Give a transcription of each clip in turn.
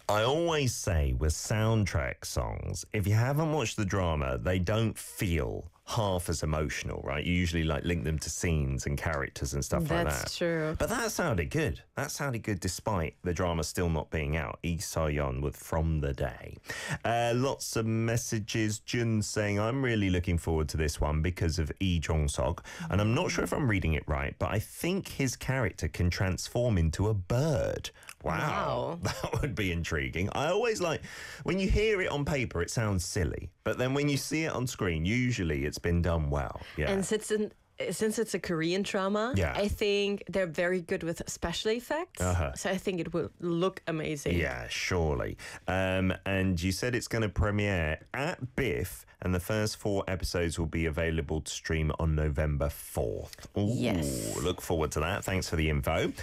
I always say with soundtrack songs, if you haven't watched the drama, they don't feel half as emotional, right? You usually like link them to scenes and characters and stuff like that. That's true. But that sounded good. That sounded good despite the drama still not being out. Lee So-yeon with From the Day. Lots of messages. Jun saying, I'm really looking forward to this one because of Lee Jong-sok. And I'm not sure if I'm reading it right, but I think his character can transform into a bird. Wow. That would be intriguing. I always like, when you hear it on paper, it sounds silly. But then when you see it on screen, usually it's been done well. Yeah. And since it's a Korean drama, Yeah. I think they're very good with special effects. So I think it will look amazing. Yeah, surely. And you said it's going to premiere at BIFF, and the first 4 episodes will be available to stream on November 4th. Ooh, Yes. Look forward to that. Thanks for the info.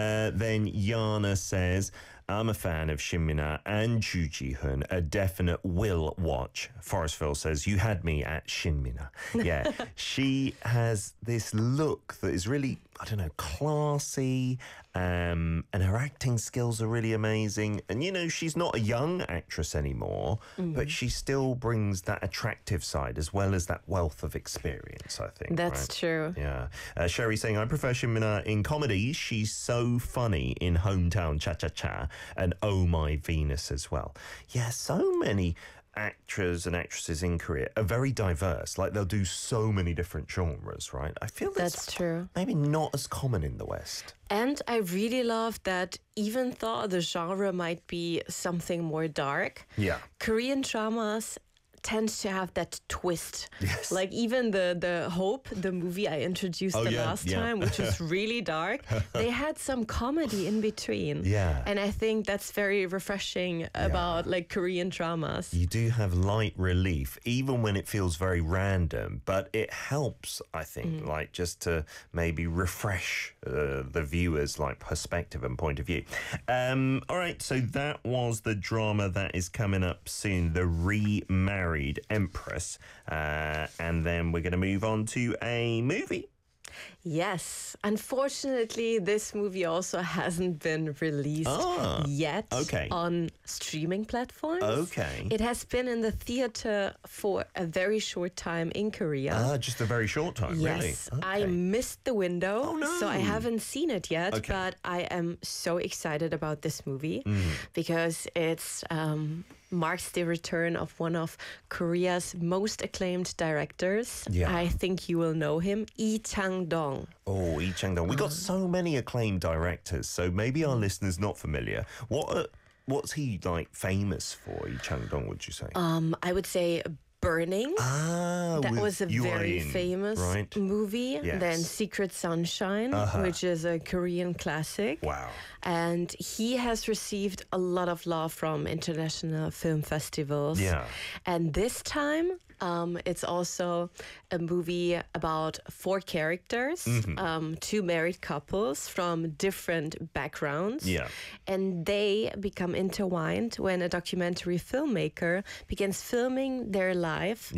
Then Yana says, I'm a fan of Shinmina and Ju Ji-hoon, a definite will watch. Forestville says, you had me at Shinmina. Yeah, she has this look that is really, I don't know, classy, and her acting skills are really amazing. And, you know, she's not a young actress anymore, but she still brings that attractive side as well as that wealth of experience, I think. That's true. Yeah. Sherry saying, I prefer Shinmina in comedies. She's so funny in Hometown Cha-Cha-Cha and Oh My Venus as well. Yeah, so many actors and actresses in Korea are very diverse. Like, they'll do so many different genres, right? I feel That's true. Maybe not as common in the West. And I really love that even though the genre might be something more dark, Yeah. Korean dramas tends to have that twist. Yes. Like even the Hope, the movie I introduced last time, which is really dark, they had some comedy in between. Yeah. And I think that's very refreshing about like Korean dramas. You do have light relief, even when it feels very random, but it helps, I think, like just to maybe refresh the viewer's like perspective and point of view. All right, so that was the drama that is coming up soon, The Remarried Empress. And then we're going to move on to a movie. Yes. Unfortunately, this movie also hasn't been released yet on streaming platforms. Okay. It has been in the theater for a very short time in Korea. Just a very short time, really? Yes. I missed the window, so I haven't seen it yet, but I am so excited about this movie because it's marks the return of one of Korea's most acclaimed directors. Yeah. I think you will know him, Lee Chang-dong. Oh, Lee Chang-dong. We got so many acclaimed directors, so maybe our listeners not familiar. What's he like famous for, Lee Chang-dong, would you say? I would say Burning. That was a Yoo very Ah-in, famous right? movie. Yes. Then Secret Sunshine, which is a Korean classic. Wow. And he has received a lot of love from international film festivals. Yeah. And this time, it's also a movie about 4 characters, 2 married couples from different backgrounds. Yeah. And they become intertwined when a documentary filmmaker begins filming their life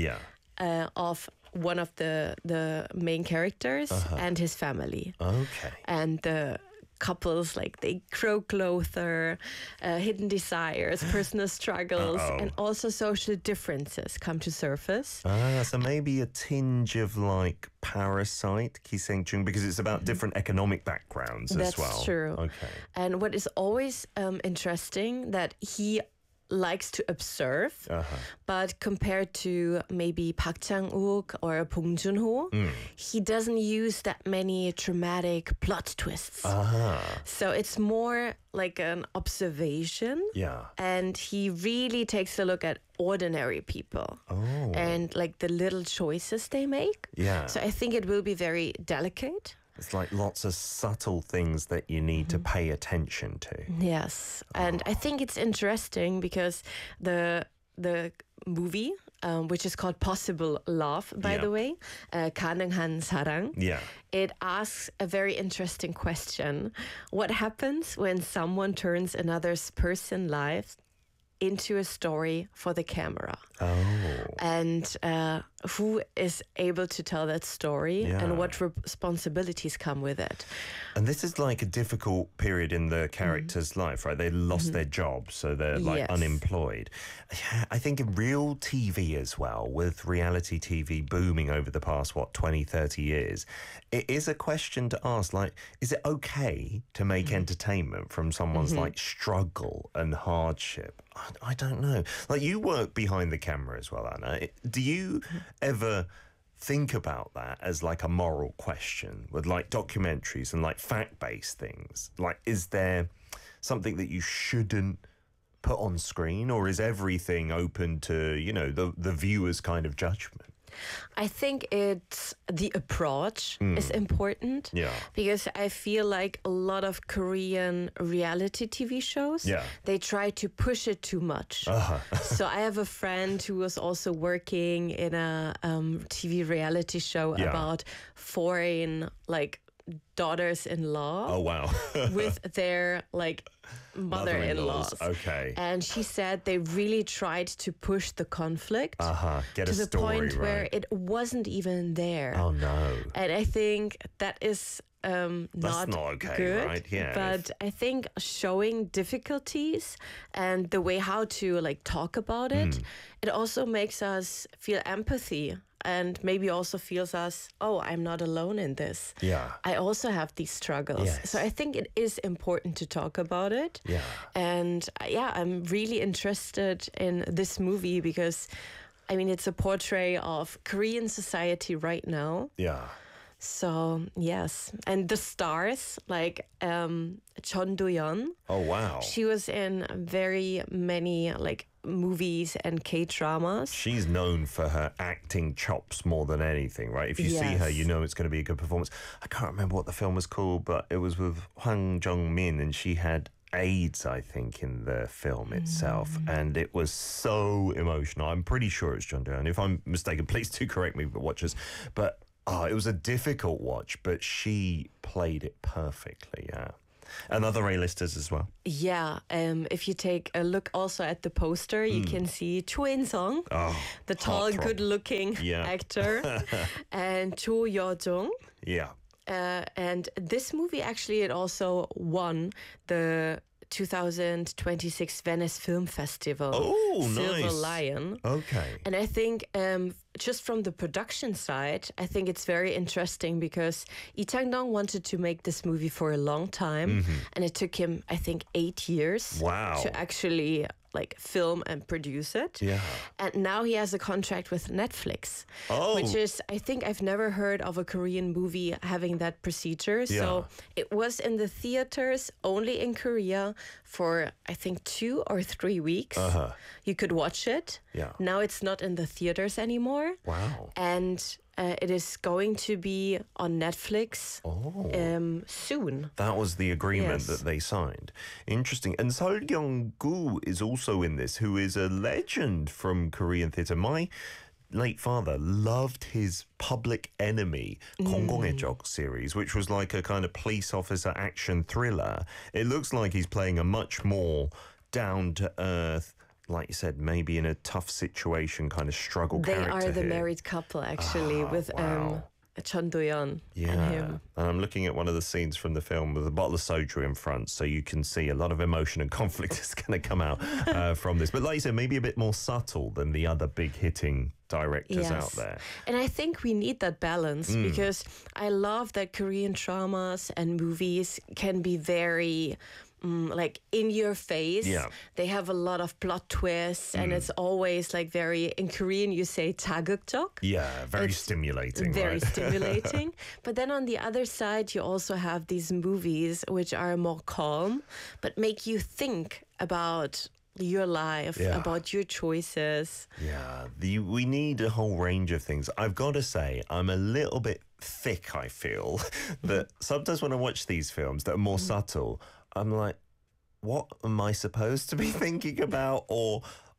of one of the main characters and his family. Okay. And the couples, like, they grow closer, hidden desires, personal struggles, and also social differences come to surface. So maybe a tinge of like Parasite, Ki Seung-jung, because it's about different economic backgrounds as well. That's true. Okay. And what is always interesting that he likes to observe, but compared to maybe Park Chang-wook or Bong Joon-ho, he doesn't use that many dramatic plot twists. So it's more like an observation, and he really takes a look at ordinary people and like the little choices they make. So I think it will be very delicate. It's like lots of subtle things that you need to pay attention to. Yes, and I think it's interesting because the movie, which is called Possible Love, by the way, 가능한 사랑, it asks a very interesting question. What happens when someone turns another person's life into a story for the camera? And who is able to tell that story Yeah. and what responsibilities come with it. And this is like a difficult period in the character's life, right? They lost their job, so they're like Yes. unemployed. Yeah, I think in real TV as well, with reality TV booming over the past, 20, 30 years, it is a question to ask, like, is it okay to make entertainment from someone's like struggle and hardship? I don't know. Like, you work behind the camera as well, Anna. Do you ever think about that as like a moral question with like documentaries and like fact-based things? Like, is there something that you shouldn't put on screen, or is everything open to, you know, the viewer's kind of judgment? I think it's the approach is important. Yeah. Because I feel like a lot of Korean reality TV shows, Yeah. they try to push it too much. So I have a friend who was also working in a TV reality show Yeah. about foreign like daughters-in-law Oh, wow. with their like mother-in-laws. Okay. And she said they really tried to push the conflict Get to a the story, point where right? it wasn't even there. Oh, no. And I think that is not okay, good. right? Yeah, But I think showing difficulties and the way how to like talk about it, it also makes us feel empathy and maybe also feels us, oh, I'm not alone in this. Yeah. I also have these struggles. Yes. So I think it is important to talk about it. Yeah. And yeah, I'm really interested in this movie because I mean, it's a portrait of Korean society right now. Yeah. So yes, and the stars like Chon Do-yeon. Oh, wow. She was in very many like movies and K-dramas. She's known for her acting chops more than anything, right? If you see her, Yes. you know it's going to be a good performance. I can't remember what the film was called, but it was with Hwang Jung-min, and she had AIDS, I think, in the film itself, and it was so emotional. I'm pretty sure it's John Doe, and if I'm mistaken, please do correct me, watchers. But it was a difficult watch, but she played it perfectly, yeah. And other A-listers as well. Yeah, if you take a look also at the poster, you can see Cho In-sung, the tall, heartthrob. good-looking Yeah. actor, and Cho Yo-jung. Yeah. And this movie actually, it also won the 2026 Venice Film Festival. Oh, Silver nice. Lion. Okay. And I think just from the production side, I think it's very interesting because Lee Chang-dong wanted to make this movie for a long time. And it took him, I think, 8 years Wow. to actually like film and produce it. Yeah. And now he has a contract with Netflix, Oh. which is, I think I've never heard of a Korean movie having that procedure. So it was in the theaters only in Korea for, I think, 2 or 3 weeks. You could watch it. Yeah. Now it's not in the theaters anymore. Wow. And it is going to be on Netflix soon. That was the agreement Yes. that they signed. Interesting. And Seol Kyung-gu is also in this, who is a legend from Korean theatre. My late father loved his Public Enemy 공공의적 series, which was like a kind of police officer action thriller. It looks like he's playing a much more down-to-earth, like you said, maybe in a tough situation kind of struggle They character are the here. married couple, actually, with wow. Chon Do-yeon and him. And I'm looking at one of the scenes from the film with a bottle of soju in front, so you can see a lot of emotion and conflict is going to come out from this. But like you said, maybe a bit more subtle than the other big hitting directors out there. And I think we need that balance because I love that Korean dramas and movies can be very like in your face. Yeah. They have a lot of plot twists and it's always like very, in Korean you say 자극적. Yeah, very It's stimulating, Very right? stimulating. But then on the other side, you also have these movies which are more calm, but make you think about your life, Yeah. about your choices. Yeah, we need a whole range of things. I've got to say, I'm a little bit thick, I feel, that sometimes when I watch these films that are more subtle, I'm like, what am I supposed to be thinking about? Or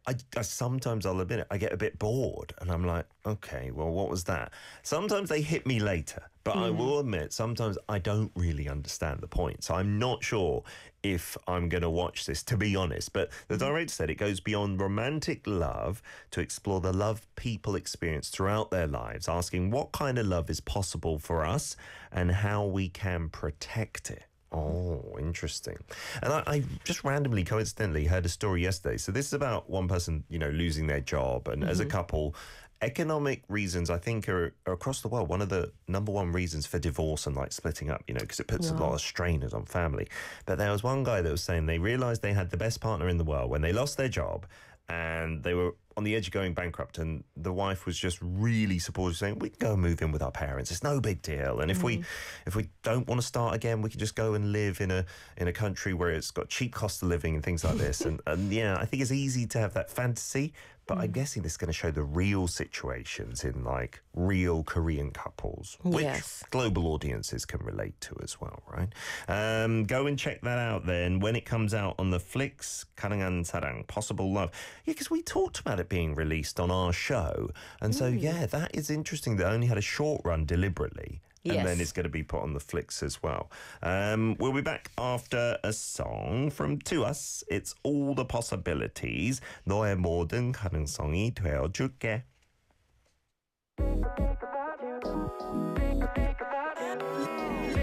I sometimes, I'll admit it, I get a bit bored and I'm like, okay, well, what was that? Sometimes they hit me later, but I will admit, sometimes I don't really understand the point. So I'm not sure if I'm going to watch this, to be honest. But the director said it goes beyond romantic love to explore the love people experience throughout their lives, asking what kind of love is possible for us and how we can protect it. Oh, interesting. And I just randomly, coincidentally, heard a story yesterday. So this is about one person, losing their job. And as a couple, economic reasons, I think, are across the world one of the number one reasons for divorce and like splitting up, because it puts a lot of strainers on family. But there was one guy that was saying they realized they had the best partner in the world when they lost their job and they were on the edge of going bankrupt, and the wife was just really supportive, saying we can go and move in with our parents, it's no big deal, and if we don't want to start again, we can just go and live in a country where it's got cheap cost of living and things like this. and yeah, I think it's easy to have that fantasy, but I'm guessing this is going to show the real situations in like real Korean couples, which global audiences can relate to as well, right? Go and check that out then when it comes out on the Flix, 가능한 사랑, Possible Love. Yeah, because we talked about it being released on our show. And so, yeah, that is interesting. They only had a short run deliberately. And then it's going to be put on the Flix as well. We'll be back after a song from To Us. It's All the Possibilities. 너의 모든 가능성이 되어줄게.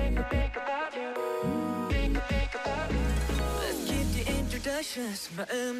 Let's keep the introductions.